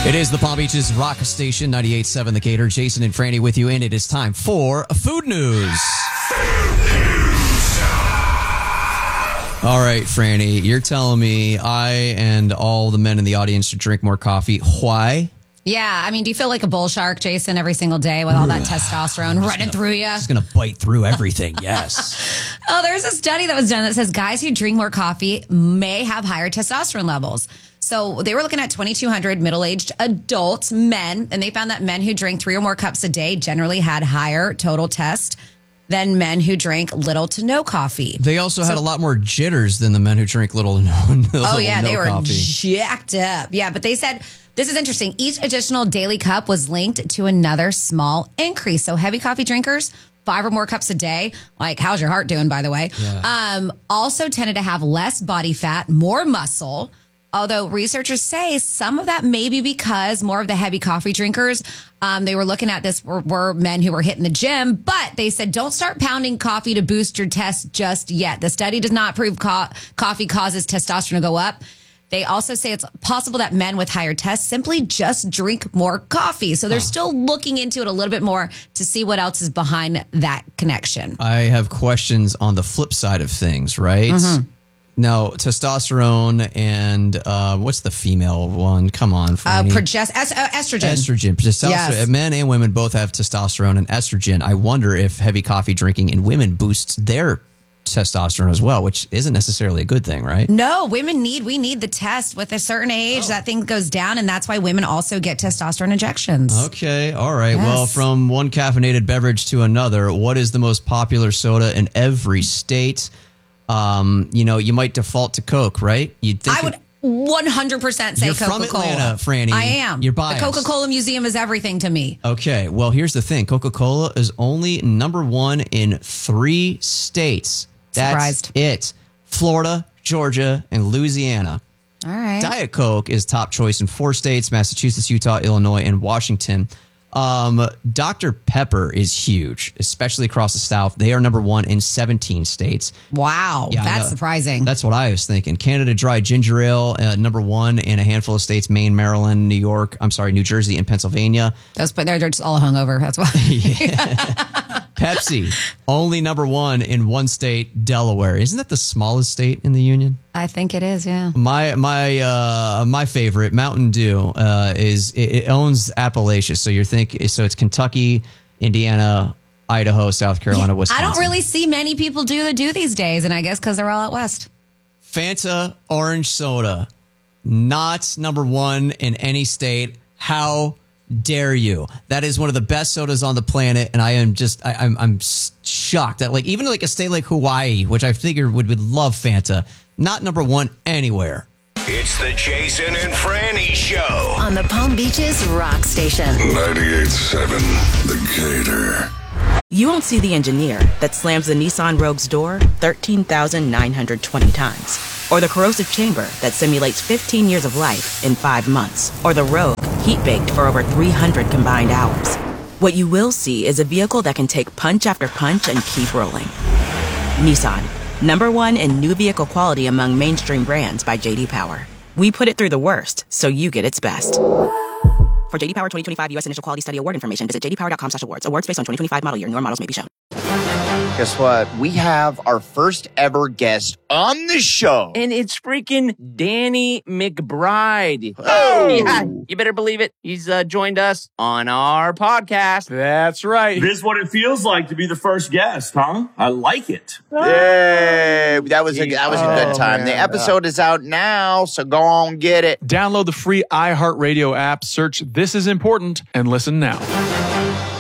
It is the Palm Beaches Rock Station, 98.7 The Gator. Jason and Franny with you, and it is time for Food News. All right, Franny, you're telling me I and all the men in the audience should drink more coffee. Why? Yeah, I mean, do you feel like a bull shark, Jason, every single day with all that testosterone running through you? It's going to bite through everything, yes. Oh, there's a study that was done that says guys who drink more coffee may have higher testosterone levels. So they were looking at 2,200 middle-aged adults, men, and they found that men who drank 3 or more cups a day generally had higher total test than men who drank little to no coffee. They also had a lot more jitters than the men who drink little to no they were coffee. jacked up. Yeah, but they said, this is interesting, each additional daily cup was linked to another small increase. So heavy coffee drinkers, 5 or more cups a day, like how's your heart doing, by the way, also tended to have less body fat, more muscle. Although researchers say some of that may be because more of the heavy coffee drinkers, they were looking at this, were men who were hitting the gym, but they said don't start pounding coffee to boost your test just yet. The study does not prove coffee causes testosterone to go up. They also say it's possible that men with higher tests simply just drink more coffee. So they're still looking into it a little bit more to see what else is behind that connection. I have questions on the flip side of things, right? Mm-hmm. Now, testosterone and what's the female one? Come on, estrogen. Estrogen. Testosterone. Yes. Men and women both have testosterone and estrogen. I wonder if heavy coffee drinking in women boosts their testosterone as well, which isn't necessarily a good thing, right? No, we need the test with a certain age. That thing goes down, and that's why women also get testosterone injections. Okay, all right. Yes. Well, from one caffeinated beverage to another, what is the most popular soda in every state? You might default to Coke, right? I would 100% say You're Coca-Cola. from Atlanta, Franny. I am. You're biased. The Coca-Cola Museum is everything to me. Okay, well, here's the thing. Coca-Cola is only number 1 in 3 states. That's it. Florida, Georgia, and Louisiana. All right. Diet Coke is top choice in 4 states, Massachusetts, Utah, Illinois, and Washington. Dr. Pepper is huge, especially across the South. They are number 1 in 17 states. Wow, yeah, that's surprising. That's what I was thinking. Canada Dry Ginger Ale, number 1 in a handful of states: Maine, Maryland, New Jersey, and Pennsylvania. They're just all hungover. That's why. Pepsi, only number 1 in 1 state, Delaware. Isn't that the smallest state in the union? I think it is, yeah. My favorite, Mountain Dew, it owns Appalachia. So it's Kentucky, Indiana, Idaho, South Carolina, Wisconsin. I don't really see many people do the Dew these days, and I guess because they're all out west. Fanta Orange Soda, not number 1 in any state. How dare you? That is one of the best sodas on the planet, and I'm shocked that even a state like Hawaii, which I figured would love Fanta, not number 1 anywhere. It's the Jason and Franny Show on the Palm Beaches Rock Station. 98.7 The Gator. You won't see the engineer that slams the Nissan Rogue's door 13,920 times. Or the corrosive chamber that simulates 15 years of life in 5 months. Or the Rogue heat-baked for over 300 combined hours. What you will see is a vehicle that can take punch after punch and keep rolling. Nissan, number 1 in new vehicle quality among mainstream brands by J.D. Power. We put it through the worst, so you get its best. For J.D. Power 2025 U.S. Initial Quality Study Award information, visit jdpower.com/awards. Awards based on 2025 model year. Newer models may be shown. Guess what? We have our first ever guest on the show. And it's freaking Danny McBride. Oh! Yeah, you better believe it. He's joined us on our podcast. That's right. This is what it feels like to be the first guest, huh? I like it. Yay! That was a good time. Man, the episode is out now, so go on get it. Download the free iHeartRadio app, search This Is Important, and listen now.